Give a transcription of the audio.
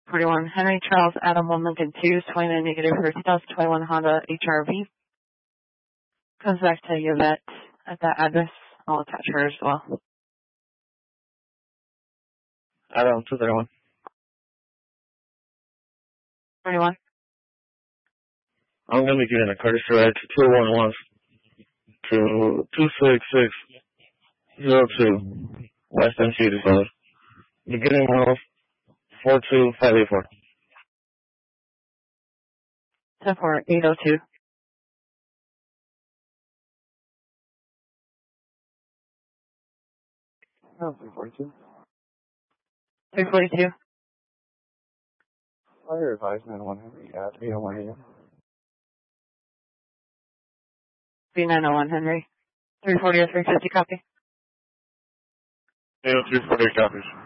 41 Henry Charles Adam 1 Lincoln 2, 29 negative for Stealth 21 Honda HRV. Comes back to Yvette at that address. I'll attach her as well. Adam 231. 31. I'm going to be getting a courtesy ride to 211 to 26602 West MC Road. Beginning of 42584. 10802. Oh, 342. 342. Fire advice 91 Henry at 801 AM. 3901 Henry. 340 or 350 copy. 803 40 copies.